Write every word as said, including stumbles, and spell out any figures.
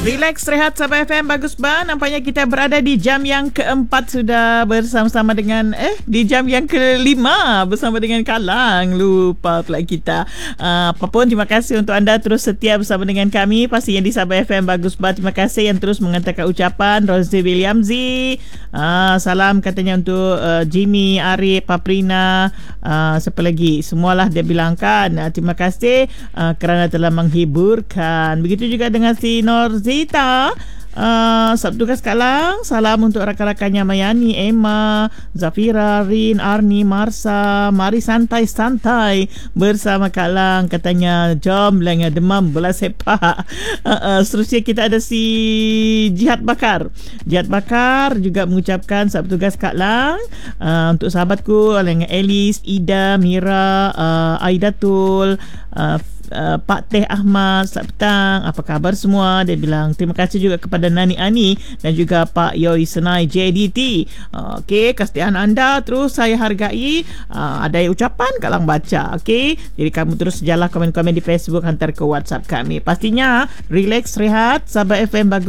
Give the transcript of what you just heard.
Relax, rehat, Sabah F M. Bagus Ban. Nampaknya kita berada di jam yang keempat sudah bersama-sama dengan Eh, di jam yang kelima bersama dengan Kalang. Lupa pula kita. uh, Apapun, terima kasih untuk anda terus setia bersama dengan kami. Pasti yang di Sabah F M. Bagus Ban. Terima kasih yang terus mengantarkan ucapan. Rosie Williamzi, uh, salam katanya untuk uh, Jimmy, Arif, Paprina, uh, siapa lagi, semualah dia bilangkan. uh, Terima kasih uh, kerana telah menghiburkan. Begitu juga dengan si Norzi Zita, uh, Sabtugas Kalang. Salam untuk rakan-rakannya Mayani, Emma, Zafira, Rin, Arni, Marsa. Mari santai-santai bersama Kalang. Katanya jom lenga demam bola sepak. uh, uh, Seterusnya kita ada si Jihad Bakar. Jihad Bakar juga mengucapkan Sabtugas Kalang uh, untuk sahabatku lenga Alice, Ida, Mira, uh, Aidatul, uh, Uh, Pak Teh Ahmad. Selamat petang, apa khabar semua? Dia bilang terima kasih juga kepada Nani Ani dan juga Pak Yoi Senai J D T. uh, Okey, kesetiaan anda terus saya hargai. uh, Ada ucapan Kalang baca. Okey, jadi kamu terus sejalah komen-komen di Facebook, hantar ke WhatsApp kami. Pastinya relax, rehat, Sabah F M. Bagus